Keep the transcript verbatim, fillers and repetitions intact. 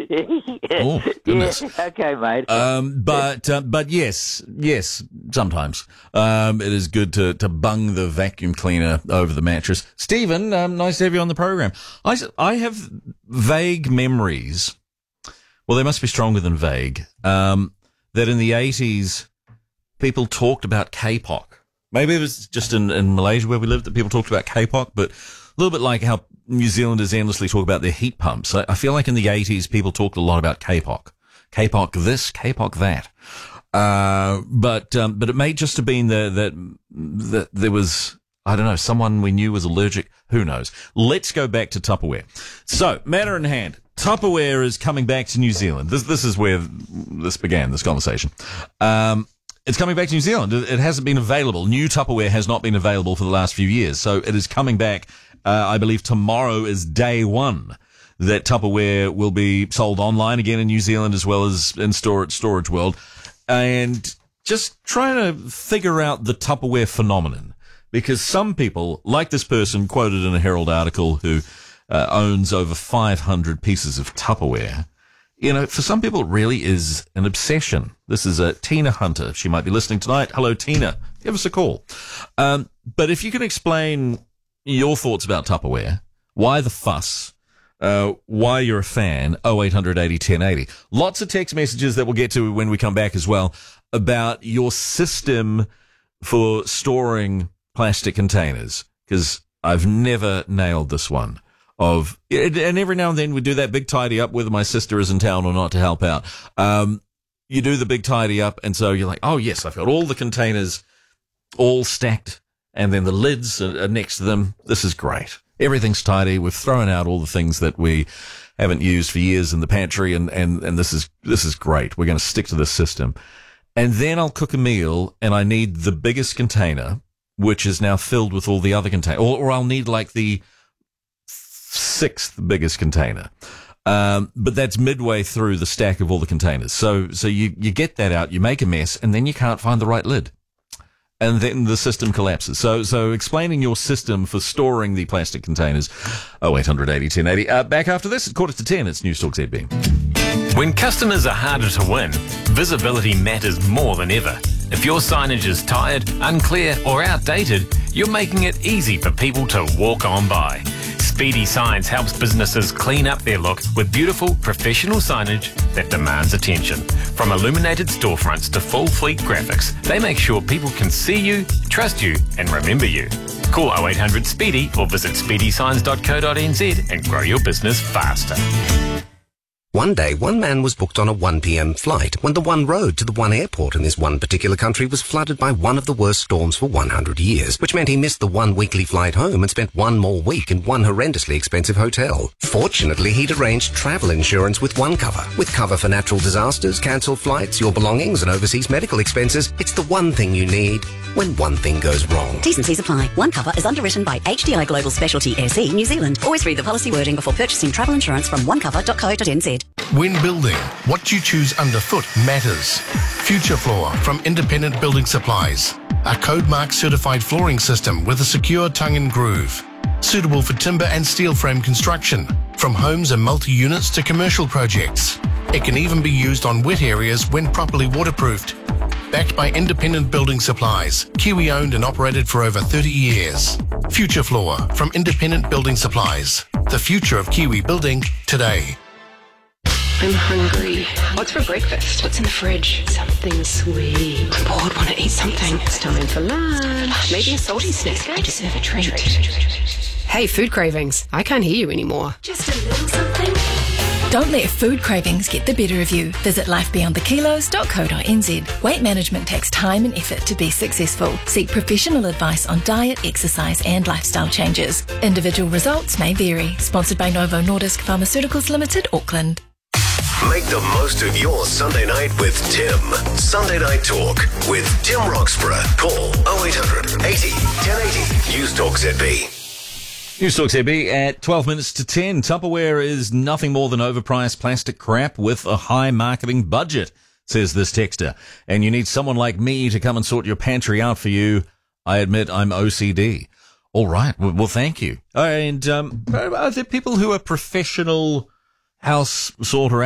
Oh, goodness. Yeah, okay, mate. Um, but uh, but yes, yes, sometimes um, it is good to, to bung the vacuum cleaner over the mattress. Stephen, um, nice to have you on the program. I, s- I have vague memories. Well, they must be stronger than vague. Um, that in the eighties, people talked about K-pop. Maybe it was just in, in Malaysia where we lived that people talked about K-pop, but a little bit like how New Zealanders endlessly talk about their heat pumps. I, I feel like in the eighties, people talked a lot about K-pop. K-pop this, K-pop that. Uh, but, um, but it may just have been the, that, that there was, I don't know, someone we knew was allergic. Who knows? Let's go back to Tupperware. So, matter in hand. Tupperware is coming back to New Zealand. This, this is where this began, this conversation. Um, It's coming back to New Zealand. It hasn't been available. New Tupperware has not been available for the last few years. So it is coming back. Uh, I believe tomorrow is day one that Tupperware will be sold online again in New Zealand as well as in store at Storage World. And just trying to figure out the Tupperware phenomenon. Because some people, like this person quoted in a Herald article who uh, owns over five hundred pieces of Tupperware, you know, for some people, it really is an obsession. This is a Tina Hunter. She might be listening tonight. Hello, Tina. Give us a call. Um, but if you can explain your thoughts about Tupperware, why the fuss, uh, why you're a fan, oh eight hundred eighty ten eighty. Lots of text messages that we'll get to when we come back as well about your system for storing plastic containers, because I've never nailed this one. Of and every now and then we do that big tidy up, whether my sister is in town or not to help out. Um, you do the big tidy up, and so you're like, oh yes, I've got all the containers all stacked, and then the lids are, are next to them. This is great. Everything's tidy. We've thrown out all the things that we haven't used for years in the pantry, and and and this is this is great. We're going to stick to this system. And then I'll cook a meal, and I need the biggest container, which is now filled with all the other containers, or, or I'll need like the sixth biggest container. Um, but that's midway through the stack of all the containers. So, so you, you get that out, you make a mess, and then you can't find the right lid. And then the system collapses. So, so explaining your system for storing the plastic containers. oh eight hundred eighty ten eighty. Uh, back after this, at quarter to ten, it's News Talk Z B. When customers are harder to win, visibility matters more than ever. If your signage is tired, unclear, or outdated, you're making it easy for people to walk on by. Speedy Signs helps businesses clean up their look with beautiful, professional signage that demands attention. From illuminated storefronts to full fleet graphics, they make sure people can see you, trust you, and remember you. Call oh eight hundred SPEEDY or visit speedy signs dot co dot n z and grow your business faster. One day, one man was booked on a one p.m. flight when the one road to the one airport in this one particular country was flooded by one of the worst storms for one hundred years, which meant he missed the one weekly flight home and spent one more week in one horrendously expensive hotel. Fortunately, he'd arranged travel insurance with OneCover. With cover for natural disasters, cancelled flights, your belongings and overseas medical expenses, it's the one thing you need when one thing goes wrong. T's and C's apply. OneCover is underwritten by H D I Global Specialty S E New Zealand. Always read the policy wording before purchasing travel insurance from one cover dot co dot n z. When building, what you choose underfoot matters. Future Floor from Independent Building Supplies. A code mark certified flooring system with a secure tongue and groove. Suitable for timber and steel frame construction, from homes and multi-units to commercial projects. It can even be used on wet areas when properly waterproofed. Backed by Independent Building Supplies, Kiwi owned and operated for over thirty years. Future Floor from Independent Building Supplies. The future of Kiwi building today. I'm hungry. What's for breakfast? What's in the fridge? Something sweet. I'm bored, want to eat something. It's time for lunch. Maybe a salty snack. I deserve a treat. Hey, food cravings. I can't hear you anymore. Just a little something. Don't let food cravings get the better of you. Visit life beyond the kilos dot co dot n z. Weight management takes time and effort to be successful. Seek professional advice on diet, exercise and lifestyle changes. Individual results may vary. Sponsored by Novo Nordisk Pharmaceuticals Limited, Auckland. Make the most of your Sunday night with Tim. Sunday Night Talk with Tim Roxburgh. Call oh eight hundred eighty ten eighty. News Talk Z B. News Talk Z B at twelve minutes to ten. Tupperware is nothing more than overpriced plastic crap with a high marketing budget, says this texter. And you need someone like me to come and sort your pantry out for you. I admit I'm O C D. All right. Well, well thank you. And um, are there people who are professional house sorter